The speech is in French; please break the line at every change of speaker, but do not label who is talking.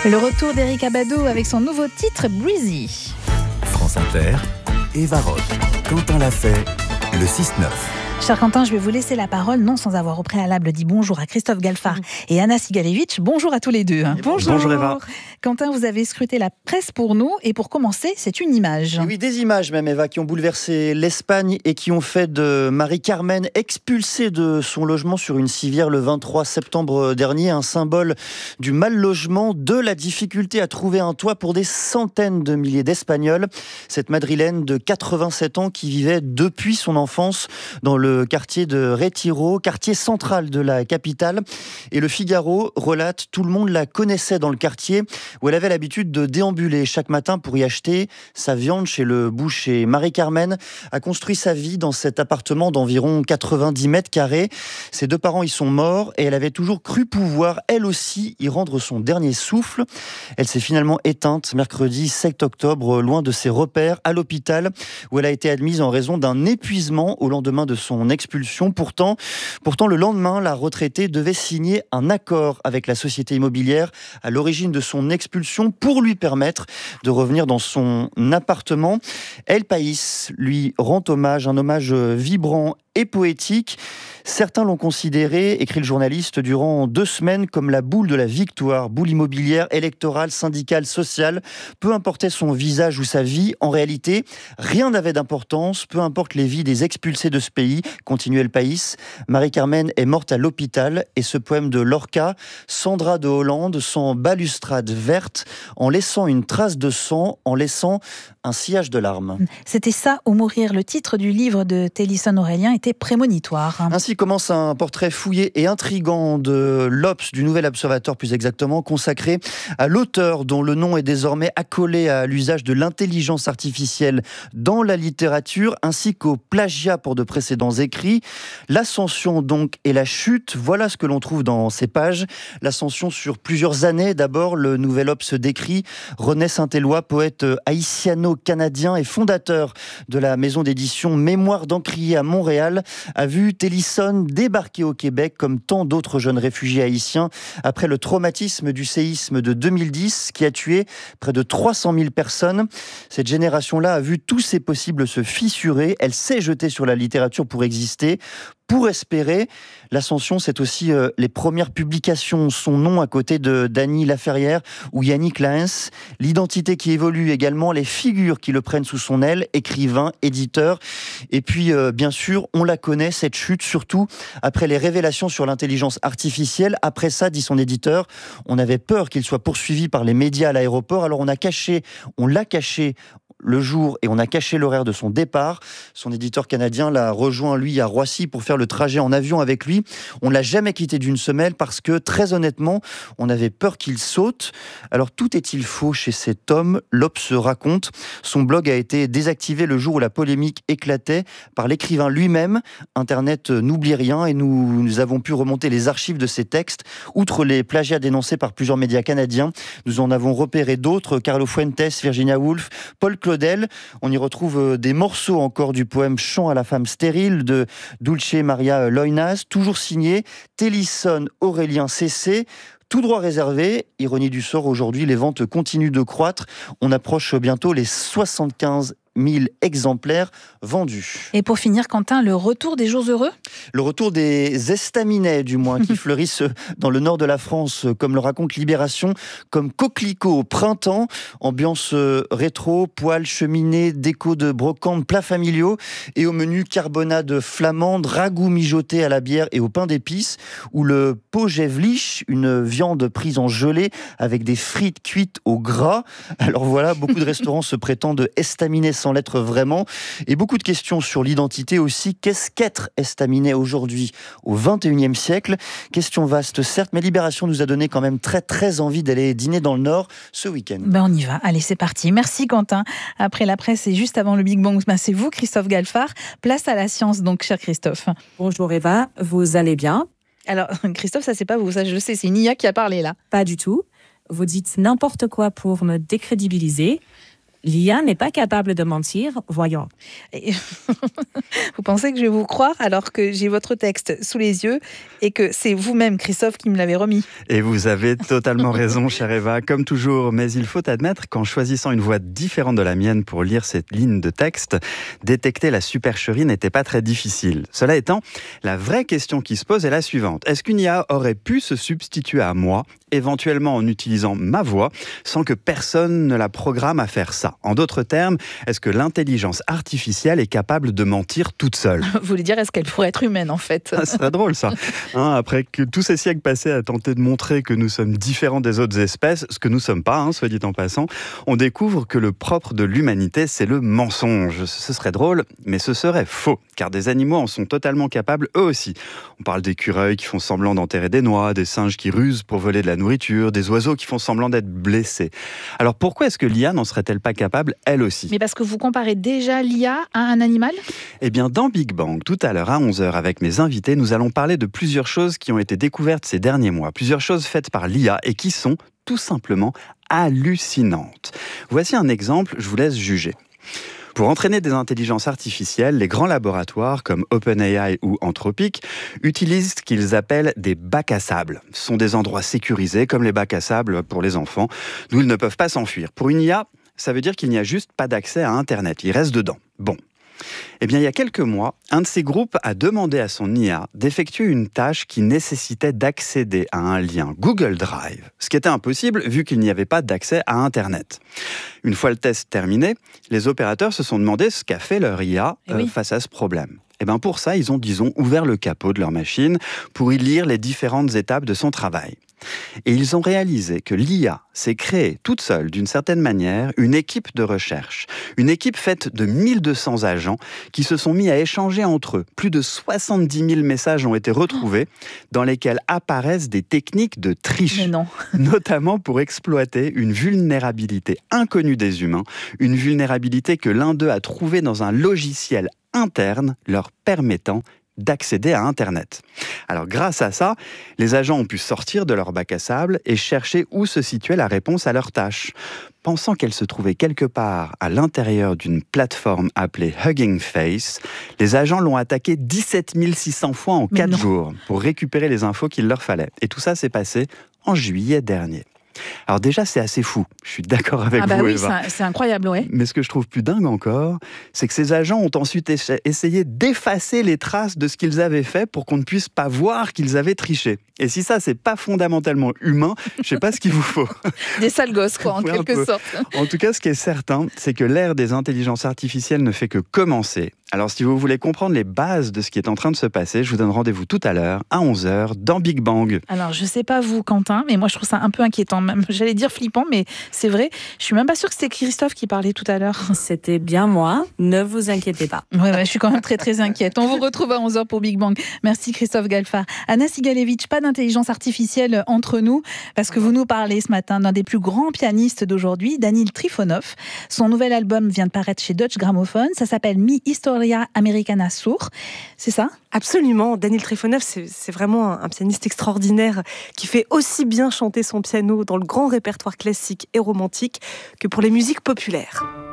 Le retour d'Eric Abadou avec son nouveau titre Breezy.
France Inter, Eva Roth, Quentin Lafay, le 6-9.
Cher Quentin, je vais vous laisser la parole, non sans avoir au préalable dit bonjour à Christophe Galfard et Anna Sigalevitch. Bonjour à tous les deux.
Bonjour Eva.
Quentin, vous avez scruté la presse pour nous et pour commencer, c'est une image.
Et oui, des images même Eva, qui ont bouleversé l'Espagne et qui ont fait de Marie-Carmen, expulsée de son logement sur une civière le 23 septembre dernier, un symbole du mal-logement, de la difficulté à trouver un toit pour des centaines de milliers d'Espagnols. Cette Madrilène de 87 ans qui vivait depuis son enfance dans le quartier de Retiro, quartier central de la capitale. Et le Figaro relate, tout le monde la connaissait dans le quartier où elle avait l'habitude de déambuler chaque matin pour y acheter sa viande chez le boucher. Marie-Carmen a construit sa vie dans cet appartement d'environ 90 mètres carrés. Ses deux parents y sont morts et elle avait toujours cru pouvoir, elle aussi, y rendre son dernier souffle. Elle s'est finalement éteinte mercredi 7 octobre, loin de ses repères, à l'hôpital où elle a été admise en raison d'un épuisement au lendemain de son expulsion. Pourtant, le lendemain, la retraitée devait signer un accord avec la société immobilière à l'origine de son expulsion pour lui permettre de revenir dans son appartement. El País lui rend hommage, un hommage vibrant et poétique. Certains l'ont considéré, écrit le journaliste, durant 2 semaines comme la boule de la victoire, boule immobilière, électorale, syndicale, sociale. Peu importait son visage ou sa vie, en réalité, rien n'avait d'importance, peu importe les vies des expulsés de ce pays, continuait El País. Marie-Carmen est morte à l'hôpital et ce poème de Lorca, Sandra de Hollande, sans balustrade verte, en laissant une trace de sang, en laissant un sillage de larmes.
C'était ça ou mourir. Le titre du livre de Télisson Aurélien était prémonitoire.
Ainsi commence un portrait fouillé et intrigant de l'Obs, du Nouvel Observateur plus exactement, consacré à l'auteur dont le nom est désormais accolé à l'usage de l'intelligence artificielle dans la littérature, ainsi qu'au plagiat pour de précédents écrits. L'ascension donc et la chute, voilà ce que l'on trouve dans ces pages. L'ascension sur plusieurs années. D'abord, le Nouvel Obs décrit René Saint-Éloi, poète haïtiano-canadien et fondateur de la maison d'édition Mémoire d'Encrier à Montréal, a vu Télisson débarquer au Québec comme tant d'autres jeunes réfugiés haïtiens après le traumatisme du séisme de 2010 qui a tué près de 300 000 personnes. Cette génération-là a vu tous ses possibles se fissurer. Elle s'est jetée sur la littérature pour exister, pour espérer. L'ascension, c'est aussi les premières publications, son nom à côté de Dany Laferrière ou Yannick Laens. L'identité qui évolue également, les figures qui le prennent sous son aile, écrivain, éditeur. Et puis, bien sûr, on la connaît, cette chute, surtout après les révélations sur l'intelligence artificielle. Après ça, dit son éditeur, on avait peur qu'il soit poursuivi par les médias à l'aéroport. Alors on l'a caché le jour et on a caché l'horaire de son départ. Son éditeur canadien l'a rejoint, lui, à Roissy pour faire le trajet en avion avec lui. On ne l'a jamais quitté d'une semelle parce que, très honnêtement, on avait peur qu'il saute. Alors, tout est-il faux chez cet homme? L'Obs raconte. Son blog a été désactivé le jour où la polémique éclatait par l'écrivain lui-même. Internet n'oublie rien et nous avons pu remonter les archives de ses textes. Outre les plagiats dénoncés par plusieurs médias canadiens, nous en avons repéré d'autres. Carlo Fuentes, Virginia Woolf, Paul Claudel. On y retrouve des morceaux encore du poème Chant à la femme stérile de Dulce Maria Loinaz, toujours signé Télisson Aurélien Cessé. Tout droit réservé. Ironie du sort, aujourd'hui, les ventes continuent de croître. On approche bientôt les 75 000 exemplaires vendus.
Et pour finir, Quentin, le retour des jours heureux ?
Le retour des estaminets, du moins, qui fleurissent dans le nord de la France, comme le raconte Libération, comme coquelicots au printemps, ambiance rétro, poêle, cheminée, déco de brocante, plats familiaux, et au menu carbonade flamande, ragoût mijoté à la bière et au pain d'épices, ou le pojevlich, une viande prise en gelée avec des frites cuites au gras. Alors voilà, beaucoup de restaurants se prétendent estaminets sans l'être vraiment. Et beaucoup de questions sur l'identité aussi. Qu'est-ce qu'être estaminet aujourd'hui, au XXIe siècle? Question vaste, certes, mais Libération nous a donné quand même très très envie d'aller dîner dans le Nord ce week-end.
On y va. Allez, c'est parti. Merci Quentin. Après la presse et juste avant le Big Bang, c'est vous, Christophe Galfard. Place à la science, donc, cher Christophe.
Bonjour Eva, vous allez bien?
Alors, Christophe, ça c'est pas vous, ça je le sais, c'est une IA qui a parlé là.
Pas du tout. Vous dites n'importe quoi pour me décrédibiliser. L'IA n'est pas capable de mentir, voyons.
Et vous pensez que je vais vous croire alors que j'ai votre texte sous les yeux et que c'est vous-même, Christophe, qui me l'avez remis?
Et vous avez totalement raison, chère Eva, comme toujours. Mais il faut admettre qu'en choisissant une voix différente de la mienne pour lire cette ligne de texte, détecter la supercherie n'était pas très difficile. Cela étant, la vraie question qui se pose est la suivante. Est-ce qu'une IA aurait pu se substituer à moi, éventuellement en utilisant ma voix, sans que personne ne la programme à faire ça? En d'autres termes, est-ce que l'intelligence artificielle est capable de mentir toute seule?
Vous voulez dire, est-ce qu'elle pourrait être humaine, en fait?
Ça serait drôle, ça. Après que tous ces siècles passés à tenter de montrer que nous sommes différents des autres espèces, ce que nous ne sommes pas, soit dit en passant, on découvre que le propre de l'humanité, c'est le mensonge. Ce serait drôle, mais ce serait faux, car des animaux en sont totalement capables eux aussi. On parle d'écureuils qui font semblant d'enterrer des noix, des singes qui rusent pour voler de la nourriture, des oiseaux qui font semblant d'être blessés. Alors pourquoi est-ce que l'IA n'en serait-elle pas capable, elle aussi?
Mais parce que vous comparez déjà l'IA à un animal?
Eh bien, dans Big Bang, tout à l'heure à 11h, avec mes invités, nous allons parler de plusieurs choses qui ont été découvertes ces derniers mois, plusieurs choses faites par l'IA et qui sont tout simplement hallucinantes. Voici un exemple, je vous laisse juger. Pour entraîner des intelligences artificielles, les grands laboratoires comme OpenAI ou Anthropic utilisent ce qu'ils appellent des bacs à sable. Ce sont des endroits sécurisés comme les bacs à sable pour les enfants, d'où ils ne peuvent pas s'enfuir. Pour une IA, ça veut dire qu'il n'y a juste pas d'accès à Internet, il reste dedans. Bon. Eh bien, il y a quelques mois, un de ces groupes a demandé à son IA d'effectuer une tâche qui nécessitait d'accéder à un lien Google Drive, ce qui était impossible vu qu'il n'y avait pas d'accès à Internet. Une fois le test terminé, les opérateurs se sont demandé ce qu'a fait leur IA face à ce problème. Et bien pour ça, ils ont, ouvert le capot de leur machine pour y lire les différentes étapes de son travail. Et ils ont réalisé que l'IA s'est créée toute seule, d'une certaine manière, une équipe de recherche. Une équipe faite de 1200 agents qui se sont mis à échanger entre eux. Plus de 70 000 messages ont été retrouvés dans lesquels apparaissent des techniques de triche. Notamment pour exploiter une vulnérabilité inconnue des humains, une vulnérabilité que l'un d'eux a trouvée dans un logiciel interne leur permettant d'accéder à Internet. Alors grâce à ça, les agents ont pu sortir de leur bac à sable et chercher où se situait la réponse à leur tâche. Pensant qu'elle se trouvait quelque part à l'intérieur d'une plateforme appelée Hugging Face, les agents l'ont attaqué 17 600 fois en 4 jours pour récupérer les infos qu'il leur fallait. Et tout ça s'est passé en juillet dernier. Alors déjà, c'est assez fou. Je suis d'accord avec vous,
oui,
Eva.
c'est incroyable, ouais.
Mais ce que je trouve plus dingue encore, c'est que ces agents ont ensuite essayé d'effacer les traces de ce qu'ils avaient fait pour qu'on ne puisse pas voir qu'ils avaient triché. Et si ça, c'est pas fondamentalement humain, je sais pas ce qu'il vous faut.
Des sales gosses, quoi, en quelque sorte.
En tout cas, ce qui est certain, c'est que l'ère des intelligences artificielles ne fait que commencer. Alors, si vous voulez comprendre les bases de ce qui est en train de se passer, je vous donne rendez-vous tout à l'heure, à 11h, dans Big Bang.
Alors, je sais pas vous, Quentin, mais moi, je trouve ça un peu inquiétant. Même, j'allais dire flippant, mais c'est vrai. Je suis même pas sûre que c'était Christophe qui parlait tout à l'heure.
C'était bien moi, ne vous inquiétez pas.
Ouais, je suis quand même très, très inquiète. On vous retrouve à 11h pour Big Bang. Merci Christophe Galfard. Anna Sigalevitch, pas d'intelligence artificielle entre nous, parce que vous nous parlez ce matin d'un des plus grands pianistes d'aujourd'hui, Danil Trifonov. Son nouvel album vient de paraître chez Deutsche Grammophon. Ça s'appelle Mi Historia Americana Sur. C'est ça ?
Absolument. Danil Trifonov, c'est vraiment un pianiste extraordinaire qui fait aussi bien chanter son piano dans le grand répertoire classique et romantique que pour les musiques populaires.